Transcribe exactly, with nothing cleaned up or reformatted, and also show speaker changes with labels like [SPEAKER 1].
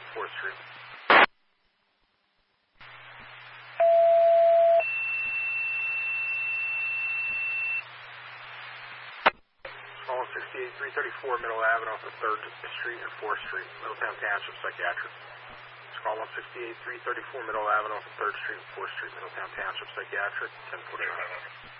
[SPEAKER 1] fourth Street. Call sixty-eight three thirty-four Middle Avenue off of third Street and fourth Street, Middletown Township Psychiatric. Call one sixty-eight three thirty-four Middle Avenue off of third Street and fourth Street, Middletown Township Psychiatric, ten forty-nine.